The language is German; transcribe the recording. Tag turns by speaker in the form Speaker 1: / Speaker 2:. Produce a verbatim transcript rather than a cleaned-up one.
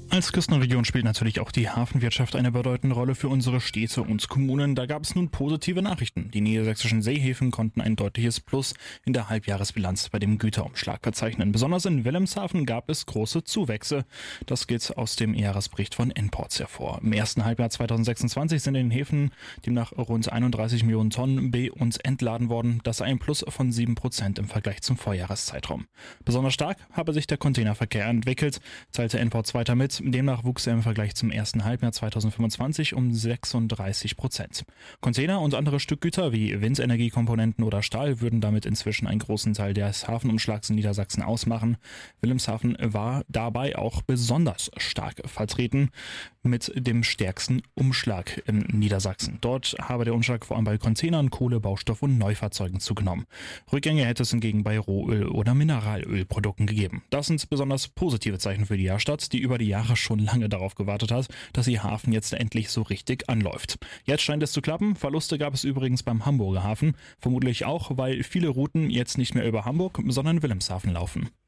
Speaker 1: Als Küstenregion spielt natürlich auch die Hafenwirtschaft eine bedeutende Rolle für unsere Städte und Kommunen. Da gab es nun positive Nachrichten. Die niedersächsischen Seehäfen konnten ein deutliches Plus in der Halbjahresbilanz bei dem Güterumschlag verzeichnen. Besonders in Wilhelmshaven gab es große Zuwächse. Das geht aus dem Jahresbericht von N-Ports hervor. Im ersten Halbjahr zweitausendsechsundzwanzig sind in den Häfen demnach rund einunddreißig Millionen Tonnen be- und entladen worden. Das sei ein Plus von sieben Prozent im Vergleich zum Vorjahreszeitraum. Besonders stark habe sich der Containerverkehr entwickelt, teilte N-Ports weiter mit. Demnach wuchs er im Vergleich zum ersten Halbjahr zweitausendfünfundzwanzig um sechsunddreißig Prozent. Container und andere Stückgüter wie Windenergiekomponenten oder Stahl würden damit inzwischen einen großen Teil des Hafenumschlags in Niedersachsen ausmachen. Wilhelmshaven war dabei auch besonders stark vertreten mit dem stärksten Umschlag in Niedersachsen. Dort habe der Umschlag vor allem bei Containern, Kohle, Baustoff und Neufahrzeugen zugenommen. Rückgänge hätte es hingegen bei Rohöl oder Mineralölprodukten gegeben. Das sind besonders positive Zeichen für die Jahrstadt, die über die Jahre schon lange darauf gewartet hat, dass ihr Hafen jetzt endlich so richtig anläuft. Jetzt scheint es zu klappen. Verluste gab es übrigens beim Hamburger Hafen. Vermutlich auch, weil viele Routen jetzt nicht mehr über Hamburg, sondern Wilhelmshaven laufen.